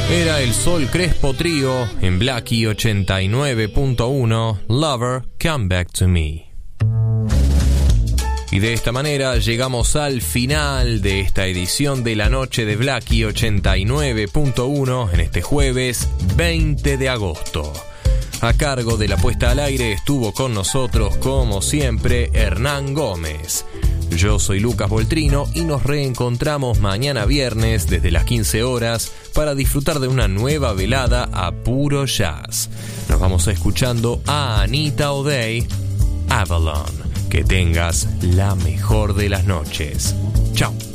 Era el Sol Crespo Trío en Blackie 89.1, Lover, Come Back to Me. Y de esta manera llegamos al final de esta edición de la noche de Blackie 89.1 en este jueves 20 de agosto. A cargo de la puesta al aire estuvo con nosotros, como siempre, Hernán Gómez. Yo soy Lucas Voltrino y nos reencontramos mañana viernes desde las 15 horas para disfrutar de una nueva velada a puro jazz. Nos vamos escuchando a Anita O'Day, Avalon. Que tengas la mejor de las noches. Chao.